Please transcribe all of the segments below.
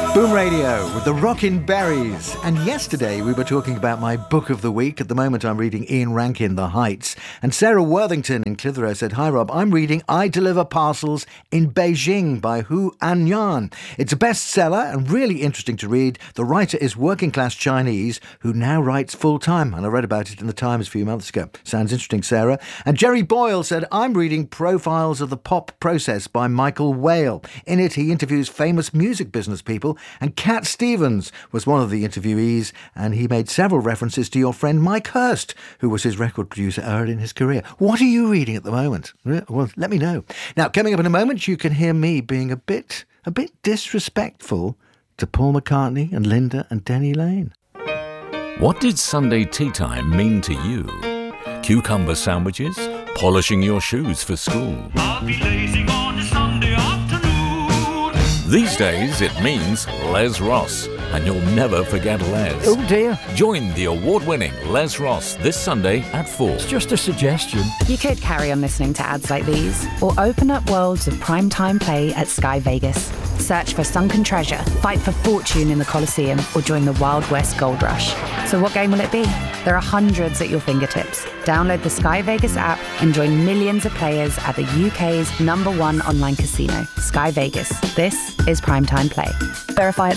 Boom Radio with the Rockin' Berries. And yesterday we were talking about my book of the week. At the moment I'm reading Ian Rankin, The Heights. And Sarah Worthington in Clitheroe said, "Hi Rob, I'm reading I Deliver Parcels in Beijing by Hu Anyan. It's a bestseller and really interesting to read. The writer is working class Chinese who now writes full time. And I read about it in the Times a few months ago. Sounds interesting, Sarah." And Jerry Boyle said, "I'm reading Profiles of the Pop Process by Michael Whale. In it he interviews famous music business people, and Cat Stevens was one of the interviewees, and he made several references to your friend Mike Hurst, who was his record producer early in his career." What are you reading at the moment? Well, let me know. Now, coming up in a moment, you can hear me being a bit disrespectful to Paul McCartney and Linda and Denny Lane. What did Sunday tea time mean to you? Cucumber sandwiches? Polishing your shoes for school? I'll be lazing on a Sunday afternoon. These days it means Les Ross, and you'll never forget Les. Oh dear. Join the award-winning Les Ross this Sunday at 4. It's just a suggestion. You could carry on listening to ads like these, or open up worlds of primetime play at Sky Vegas. Search for sunken treasure, fight for fortune in the Colosseum, or join the Wild West Gold Rush. So what game will it be? There are hundreds at your fingertips. Download the Sky Vegas app and join millions of players at the UK's #1 online casino, Sky Vegas. This is primetime play. Verify at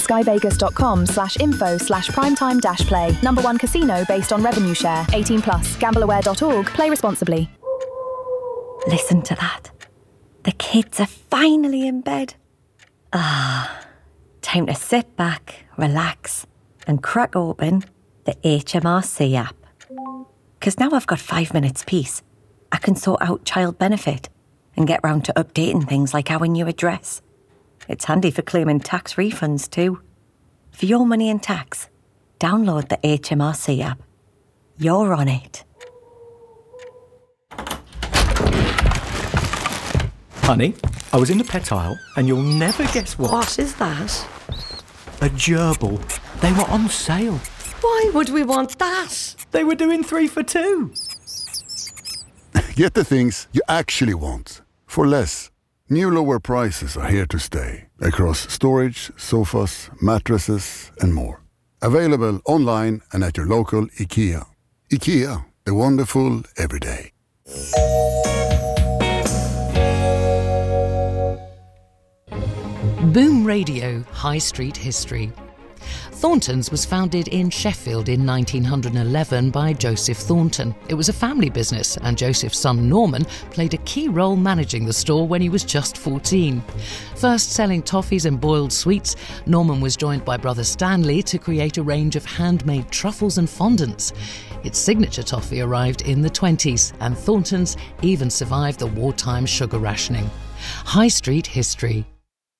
skyvegas.com/info/primetime-play. #1 casino based on revenue share. 18+. Gambleaware.org. Play responsibly. Listen to that. The kids are finally in bed. Time to sit back, relax, and crack open the HMRC app. Because now I've got 5 minutes peace. I can sort out child benefit and get round to updating things like our new address. It's handy for claiming tax refunds too. For your money and tax, download the HMRC app. You're on it. Honey, I was in the pet aisle and you'll never guess what. What is that? A gerbil. They were on sale. Why would we want that? They were doing 3 for 2. Get the things you actually want for less. New lower prices are here to stay across storage, sofas, mattresses and more. Available online and at your local IKEA. IKEA, the wonderful everyday. Boom Radio High Street History. Thornton's was founded in Sheffield in 1911 by Joseph Thornton. It was a family business, and Joseph's son Norman played a key role managing the store when he was just 14. First selling toffees and boiled sweets, Norman was joined by brother Stanley to create a range of handmade truffles and fondants. Its signature toffee arrived in the 20s, and Thornton's even survived the wartime sugar rationing. High Street History.